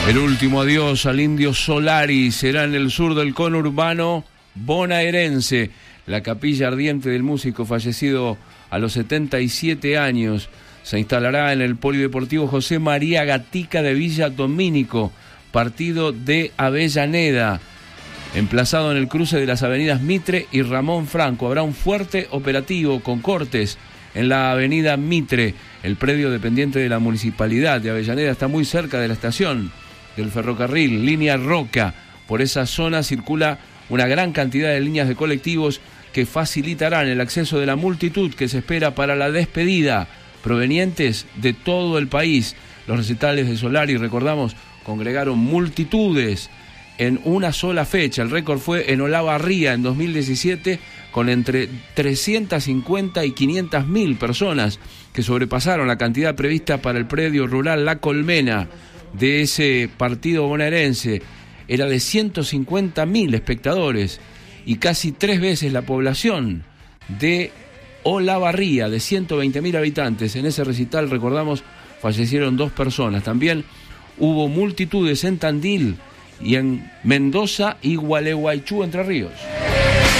El último adiós al Indio Solari será en el sur del conurbano bonaerense. La capilla ardiente del músico fallecido a los 77 años se instalará en el Polideportivo José María Gatica de Villa Domínico, partido de Avellaneda, emplazado en el cruce de las avenidas Mitre y Ramón Franco. Habrá un fuerte operativo con cortes en la avenida Mitre. El predio dependiente de la Municipalidad de Avellaneda está muy cerca de la estación del ferrocarril, línea Roca. Por esa zona circula una gran cantidad de líneas de colectivos que facilitarán el acceso de la multitud que se espera para la despedida, provenientes de todo el país. Los recitales de Solari, recordamos, congregaron multitudes en una sola fecha. El récord fue en Olavarría en 2017, con entre 350 y 500.000 personas que sobrepasaron la cantidad prevista para el predio rural La Colmena de ese partido bonaerense. Era de 150.000 espectadores y casi 3 veces la población de Olavarría, de 120.000 habitantes. En ese recital, recordamos, fallecieron 2 personas. También hubo multitudes en Tandil y en Mendoza y Gualeguaychú, Entre Ríos.